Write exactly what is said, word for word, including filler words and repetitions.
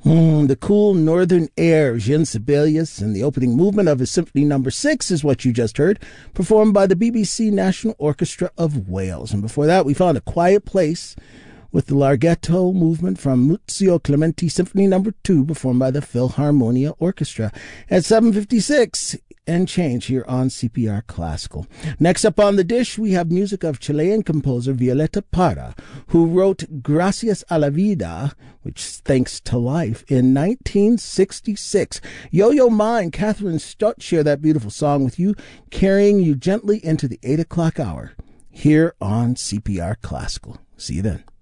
Mm, the cool northern air of Jean Sibelius and the opening movement of his Symphony Number Six is what you just heard, performed by the B B C National Orchestra of Wales. And before that, we found A Quiet Place with the Larghetto movement from Muzio Clementi Symphony Number Two, performed by the Philharmonia Orchestra at seven fifty-six and change here on C P R Classical. Next up on the dish, we have music of Chilean composer Violeta Parra, who wrote Gracias a la Vida, which is Thanks to Life, in nineteen sixty-six. Yo-Yo Ma and Catherine Stutt share that beautiful song with you, carrying you gently into the eight o'clock hour here on C P R Classical. See you then.